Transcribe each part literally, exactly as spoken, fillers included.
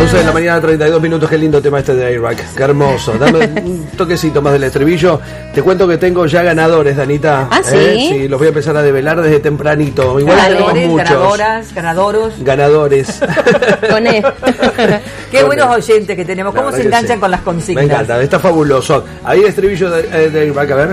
once de la mañana, treinta y dos minutos. Qué lindo tema este de Airbag. Qué hermoso. Dame un toquecito más del estribillo. Te cuento que tengo ya ganadores, Danita. ¿Ah, sí? ¿Eh? Sí, los voy a empezar a develar desde tempranito. Igual ganadores, muchos. ganadoras, ganadoros. Ganadores. Con él. Qué Con buenos él. oyentes que tenemos. La ¿Cómo se verdad que enganchan sí. con las consignas? Me encanta, está fabuloso. Ahí el estribillo de, de Airbag, a ver.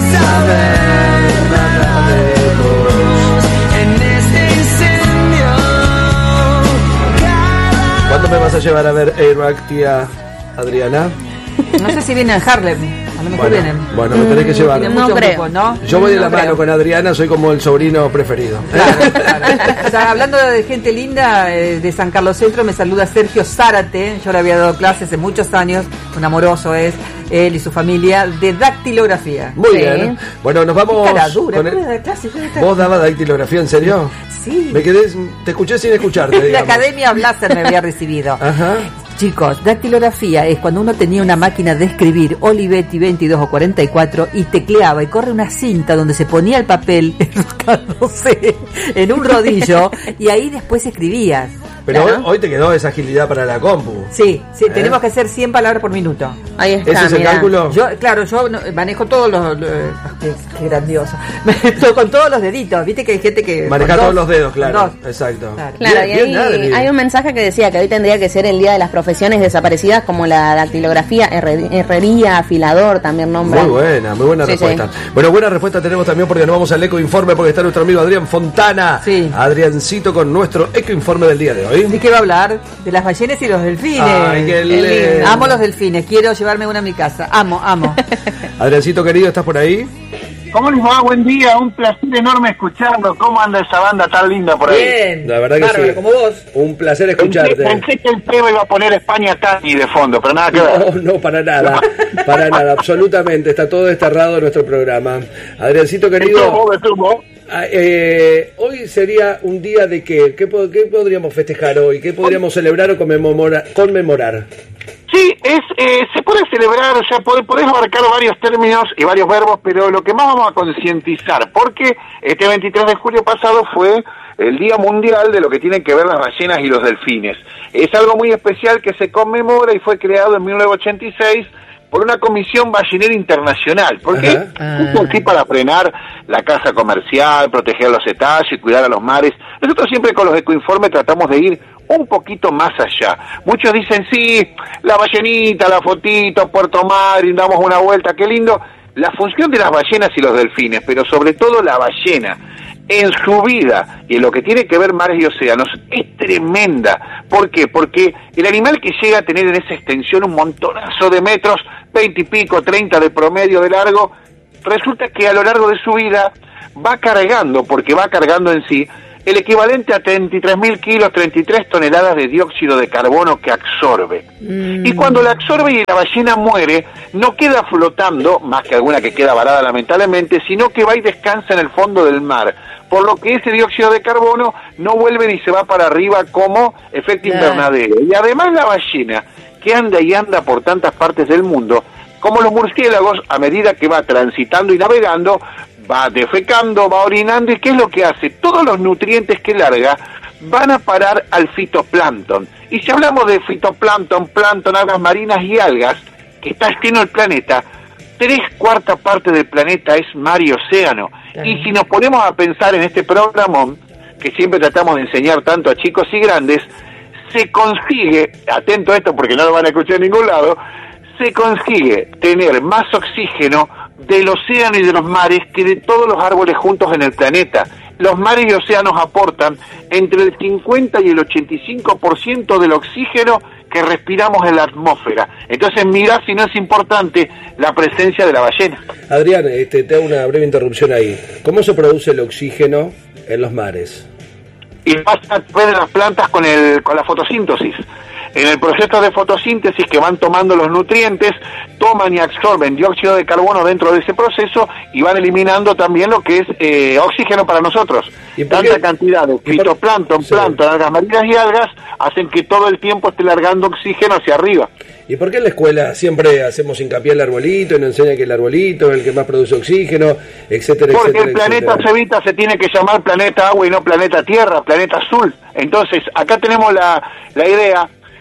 ¿Cuándo me vas a llevar a ver Airbag, tía Adriana? No sé si vienen a Harlem. A lo mejor Bueno, vienen. bueno, me tenés que llevar. Tienen No muchos creo. grupos, ¿no? Yo voy de No la creo. mano con Adriana, soy como el sobrino preferido. Claro, claro. O sea, hablando de gente linda, eh, de San Carlos Centro, me saluda Sergio Zárate. Yo le había dado clases hace muchos años, un amoroso es, él y su familia, de dactilografía. Muy Sí. bien. Bueno, nos vamos. Qué cara dura, con el- ¿cómo era clase? Yo era- ¿Vos dabas dactilografía, en serio? Sí. Me quedé, te escuché sin escucharte, La digamos. Academia Blaser me había recibido. Ajá. Chicos, dactilografía es cuando uno tenía una máquina de escribir Olivetti veintidós o cuarenta y cuatro y tecleaba y corre una cinta donde se ponía el papel enroscándose en un rodillo y ahí después escribías. Pero Claro. hoy, hoy te quedó esa agilidad para la compu. Sí, sí, ¿Eh? tenemos que hacer cien palabras por minuto. Ahí está, ¿Ese es el mirá. cálculo? Yo, claro, yo no- manejo todos los... los- qué, qué grandioso. Manejo con todos los deditos, viste que hay gente que... Manejar con todos dos, los dedos, con claro. dos. Exacto. Claro. Claro, Bien, y bien, ahí Adri. hay un mensaje que decía que hoy tendría que ser el día de las profesiones desaparecidas, como la dactilografía, herre- herrería, afilador, también nombra. Muy buena, muy buena Sí, respuesta. sí. Bueno, buena respuesta tenemos también porque nos vamos al Eco Informe porque está nuestro amigo Adrián Fontana. Sí. Adriancito con nuestro Eco Informe del día de ¿De hoy. qué va a hablar? De las ballenas y los delfines. Ay, qué lindo. Amo los delfines, quiero llevarme una a mi casa. Amo, amo. Adriancito querido, ¿estás por ahí? ¿Cómo les va? Buen día, un placer enorme escucharlo. ¿Cómo anda esa banda tan linda por ahí? Bien. La verdad que Bárbaro, sí. como vos. Un placer Pensé, escucharte. pensé que el Teo iba a poner España Tani de fondo, pero nada que ver. No, no, para nada, para nada, absolutamente, está todo desterrado en nuestro programa. Adriancito querido, Estuvo, estuvo. ah, eh, hoy sería un día de qué, ¿qué, po- qué podríamos festejar hoy? ¿Qué podríamos celebrar o conmemorar? conmemorar? Sí, es, eh, se puede celebrar, o sea, podés, podés abarcar varios términos y varios verbos, pero lo que más vamos a concientizar, porque este veintitrés de julio pasado fue el Día Mundial de lo que tienen que ver las ballenas y los delfines. Es algo muy especial que se conmemora y fue creado en mil novecientos ochenta y seis por una comisión ballenera internacional, porque Ajá. es así para frenar la caza comercial, proteger a los cetáceos y cuidar a los mares. Nosotros siempre con los ecoinformes tratamos de ir un poquito más allá. Muchos dicen, sí, la ballenita, la fotito, Puerto Madryn, damos una vuelta, qué lindo. La función de las ballenas y los delfines, pero sobre todo la ballena, en su vida y en lo que tiene que ver mares y océanos, es tremenda. ¿Por qué? Porque el animal que llega a tener en esa extensión un montonazo de metros, veinte y pico, treinta de promedio de largo, resulta que a lo largo de su vida va cargando, porque va cargando en sí, el equivalente a treinta y tres mil kilos, treinta y tres toneladas de dióxido de carbono que absorbe. Mm. Y cuando la absorbe y la ballena muere, no queda flotando, más que alguna que queda varada lamentablemente, sino que va y descansa en el fondo del mar. Por lo que ese dióxido de carbono no vuelve ni se va para arriba como efecto Claro. invernadero. Y además la ballena, que anda y anda por tantas partes del mundo, como los murciélagos, a medida que va transitando y navegando, va defecando, va orinando, ¿y qué es lo que hace? Todos los nutrientes que larga van a parar al fitoplancton. Y si hablamos de fitoplancton, plancton, algas marinas y algas, que está lleno el planeta, tres cuartas partes del planeta es mar y océano. Y si nos ponemos a pensar en este programa, que siempre tratamos de enseñar tanto a chicos y grandes, se consigue, atento a esto porque no lo van a escuchar en ningún lado, se consigue tener más oxígeno del océano y de los mares que de todos los árboles juntos en el planeta. Los mares y océanos aportan entre el cincuenta y el ochenta y cinco por ciento del oxígeno que respiramos en la atmósfera. Entonces mirá si no es importante la presencia de la ballena. Adrián, este, te hago una breve interrupción ahí. ¿Cómo se produce el oxígeno en los mares? Y pasa a través de las plantas con, el, con la fotosíntesis. En el proceso de fotosíntesis que van tomando los nutrientes, toman y absorben dióxido de carbono dentro de ese proceso y van eliminando también lo que es eh, oxígeno para nosotros. ¿Y por Tanta qué? cantidad de ¿Y por- fitoplancton, Sí. plancton, algas marinas y algas hacen que todo el tiempo esté largando oxígeno hacia arriba. ¿Y por qué en la escuela siempre hacemos hincapié en el arbolito y nos enseña que el arbolito es el que más produce oxígeno, etcétera, Porque etcétera, el planeta etcétera? Cevita se tiene que llamar planeta agua y no planeta tierra, planeta azul. Entonces, acá tenemos la, la idea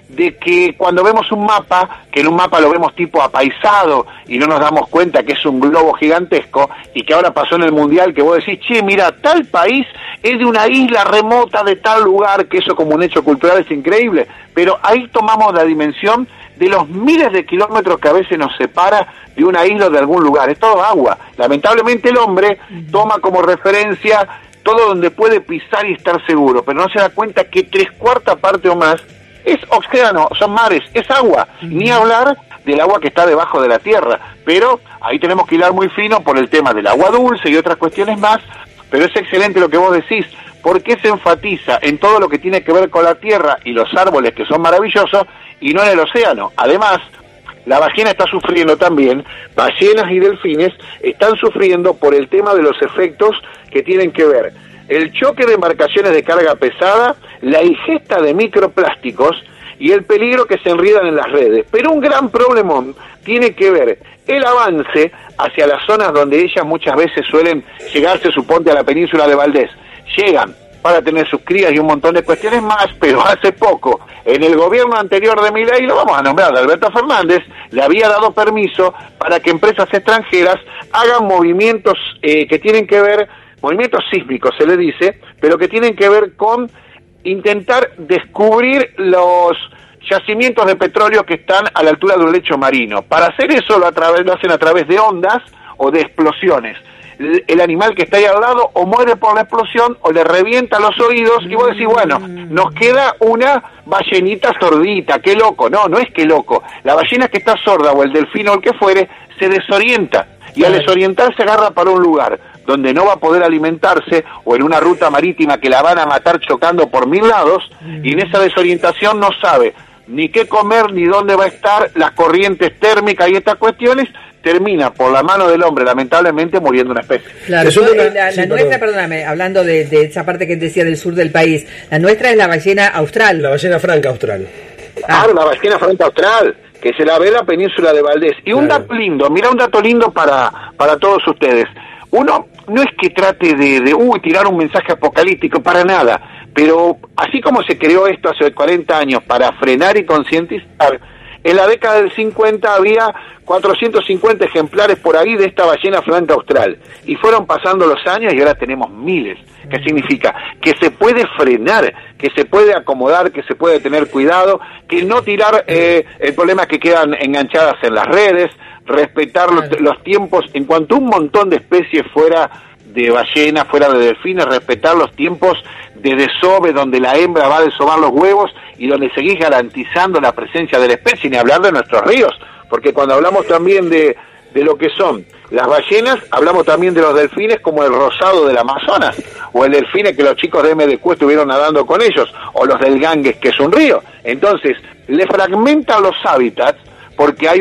de que cuando vemos un mapa, que en un mapa lo vemos tipo apaisado y no nos damos cuenta que es un globo gigantesco, y que ahora pasó en el Mundial, que vos decís, che, mira, tal país es de una isla remota de tal lugar, que eso como un hecho cultural es increíble, pero ahí tomamos la dimensión de los miles de kilómetros que a veces nos separa de una isla o de algún lugar, es todo agua. Lamentablemente el hombre toma como referencia todo donde puede pisar y estar seguro, pero no se da cuenta que tres cuartas partes o más es océano, son mares, es agua, ni hablar del agua que está debajo de la tierra, pero ahí tenemos que hilar muy fino por el tema del agua dulce y otras cuestiones más, pero es excelente lo que vos decís, porque se enfatiza en todo lo que tiene que ver con la tierra y los árboles que son maravillosos, y no en el océano. Además, la ballena está sufriendo también, ballenas y delfines están sufriendo por el tema de los efectos que tienen que ver el choque de embarcaciones de carga pesada, la ingesta de microplásticos y el peligro que se enriedan en las redes. Pero un gran problemón tiene que ver el avance hacia las zonas donde ellas muchas veces suelen llegarse, suponte, a la península de Valdés. Llegan para tener sus crías y un montón de cuestiones más, pero hace poco, en el gobierno anterior de Milei, lo vamos a nombrar, de Alberto Fernández, le había dado permiso para que empresas extranjeras hagan movimientos eh, que tienen que ver, movimientos sísmicos se le dice, pero que tienen que ver con intentar descubrir los yacimientos de petróleo que están a la altura de un lecho marino. Para hacer eso lo, a través, lo hacen a través de ondas o de explosiones. El animal que está ahí al lado o muere por la explosión o le revienta los oídos y vos decís, bueno, nos queda una ballenita sordita, qué loco. No, no es que loco. La ballena que está sorda o el delfín o el que fuere se desorienta y al desorientar se agarra para un lugar donde no va a poder alimentarse o en una ruta marítima que la van a matar chocando por mil lados y en esa desorientación no sabe ni qué comer ni dónde va a estar, las corrientes térmicas y estas cuestiones, termina por la mano del hombre, lamentablemente, muriendo una especie. Claro, yo, una... la, la sí, nuestra, perdón. perdóname, hablando de, de esa parte que decía del sur del país, la nuestra es la ballena austral. La ballena franca austral. Claro, ah. la ballena franca austral, que se la ve en la península de Valdés. Y claro. Un dato lindo, mira un dato lindo para, para todos ustedes. Uno no es que trate de, de uy, tirar un mensaje apocalíptico, para nada, pero así como se creó esto hace cuarenta años para frenar y concientizar, en la década del cincuenta había cuatrocientos cincuenta ejemplares por ahí de esta ballena franca austral, y fueron pasando los años y ahora tenemos miles. ¿Qué significa? Que se puede frenar, que se puede acomodar, que se puede tener cuidado, que no tirar, eh, el problema es que quedan enganchadas en las redes, respetar los, los tiempos, en cuanto a un montón de especies fuera de ballenas, fuera de delfines, respetar los tiempos de desove, donde la hembra va a desovar los huevos y donde seguís garantizando la presencia de la especie, ni hablar de nuestros ríos, porque cuando hablamos también de, de lo que son las ballenas, hablamos también de los delfines como el rosado del Amazonas, o el delfine que los chicos de M D Q estuvieron nadando con ellos, o los del Ganges, que es un río. Entonces, le fragmentan los hábitats porque hay